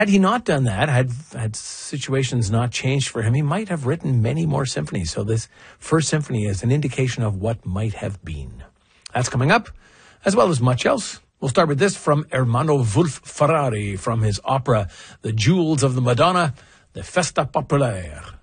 Had he not done that, had situations not changed for him, he might have written many more symphonies. So this first symphony is an indication of what might have been. That's coming up, as well as much else. We'll start with this from Ermanno Wolf Ferrari from his opera, The Jewels of the Madonna, the Festa Populaire.